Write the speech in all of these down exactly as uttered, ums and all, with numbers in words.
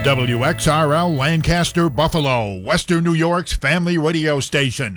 W X R L Lancaster, Buffalo, Western New York's family radio station.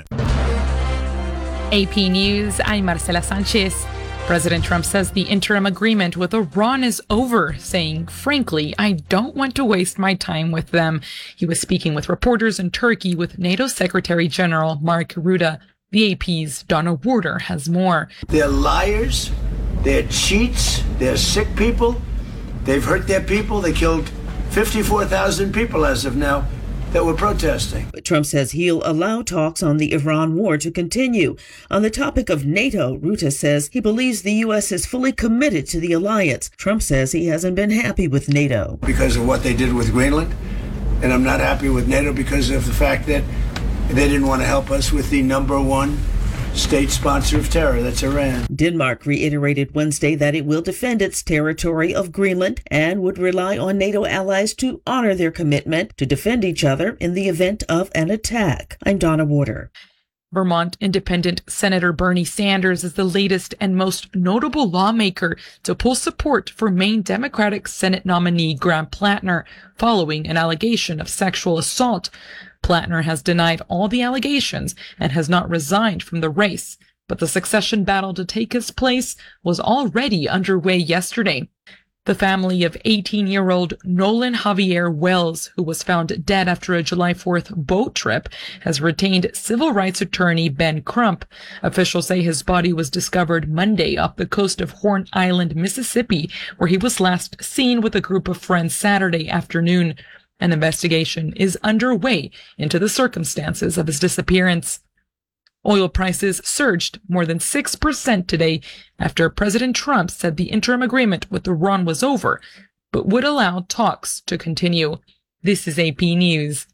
A P News, I'm Marcela Sanchez. President Trump says the interim agreement with Iran is over, saying, frankly, I don't want to waste my time with them. He was speaking with reporters in Turkey with NATO Secretary General Mark Rutte. The A P's Donna Warder has more. They're liars. They're cheats. They're sick people. They've hurt their people. They killed fifty-four thousand people as of now that were protesting. But Trump says he'll allow talks on the Iran war to continue. On the topic of NATO, Rutte says he believes the U S is fully committed to the alliance. Trump says he hasn't been happy with NATO because of what they did with Greenland. And I'm not happy with NATO because of the fact that they didn't want to help us with the number one state sponsor of terror, that's Iran. Denmark reiterated Wednesday that it will defend its territory of Greenland and would rely on NATO allies to honor their commitment to defend each other in the event of an attack. I'm Donna Warder. Vermont Independent Senator Bernie Sanders is the latest and most notable lawmaker to pull support for Maine Democratic Senate nominee Graham Plattner following an allegation of sexual assault. Plattner has denied all the allegations and has not resigned from the race, but the succession battle to take his place was already underway yesterday. The family of eighteen-year-old Nolan Javier Wells, who was found dead after a July fourth boat trip, has retained civil rights attorney Ben Crump. Officials say his body was discovered Monday off the coast of Horn Island, Mississippi, where he was last seen with a group of friends Saturday afternoon. An investigation is underway into the circumstances of his disappearance. Oil prices surged more than six percent today after President Trump said the interim agreement with Iran was over, but would allow talks to continue. This is A P News.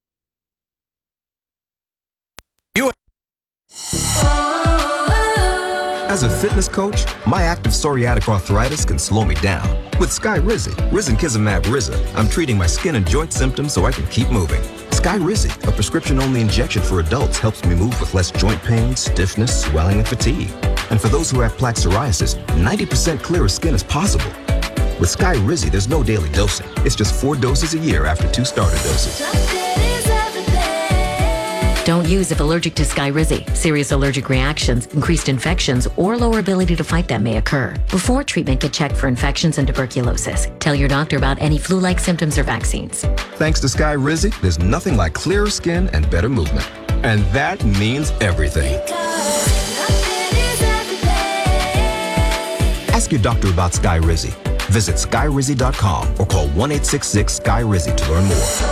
You- As a fitness coach, my active psoriatic arthritis can slow me down. With Skyrizi, Risankizumab Riza, I'm treating my skin and joint symptoms so I can keep moving. Skyrizi, a prescription-only injection for adults, helps me move with less joint pain, stiffness, swelling, and fatigue. And for those who have plaque psoriasis, ninety percent clearer skin is possible. With Skyrizi, there's no daily dosing. It's just four doses a year after two starter doses. Don't use if allergic to Skyrizi. Serious allergic reactions, increased infections, or lower ability to fight them may occur. Before treatment, get checked for infections and tuberculosis. Tell your doctor about any flu-like symptoms or vaccines. Thanks to Skyrizi, there's nothing like clearer skin and better movement. And that means everything. Ask your doctor about Skyrizi. Visit Skyrizi dot com or call one eight six six Skyrizi to learn more.